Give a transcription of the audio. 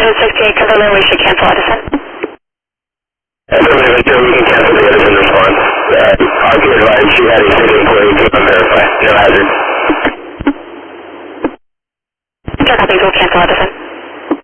Engine 68, Cumberland, we should cancel Edison. Affirmative, we can cancel the Edison response. I'll be advised you had a city employee to verify. No hazard. Sure, copies, we'll cancel Edison.